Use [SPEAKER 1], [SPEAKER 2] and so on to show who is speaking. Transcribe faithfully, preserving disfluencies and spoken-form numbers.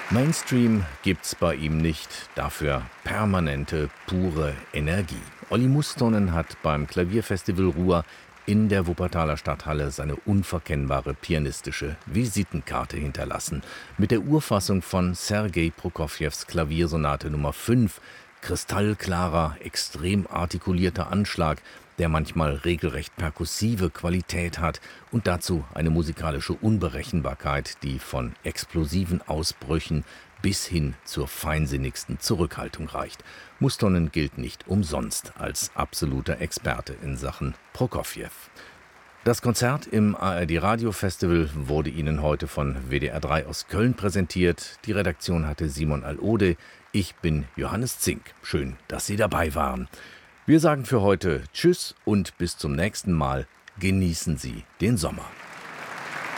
[SPEAKER 1] Mainstream gibt's bei ihm nicht, dafür permanente, pure Energie. Olli Mustonen hat beim Klavierfestival Ruhr in der Wuppertaler Stadthalle seine unverkennbare pianistische Visitenkarte hinterlassen. Mit der Urfassung von Sergei Prokofjews Klaviersonate Nummer fünf, kristallklarer, extrem artikulierter Anschlag, der manchmal regelrecht perkussive Qualität hat und dazu eine musikalische Unberechenbarkeit, die von explosiven Ausbrüchen bis hin zur feinsinnigsten Zurückhaltung reicht. Mustonen gilt nicht umsonst als absoluter Experte in Sachen Prokofjew. Das Konzert im A R D Radio Festival wurde Ihnen heute von W D R drei aus Köln präsentiert. Die Redaktion hatte Simon Al-Ode. Ich bin Johannes Zink. Schön, dass Sie dabei waren. Wir sagen für heute Tschüss und bis zum nächsten Mal. Genießen Sie den Sommer.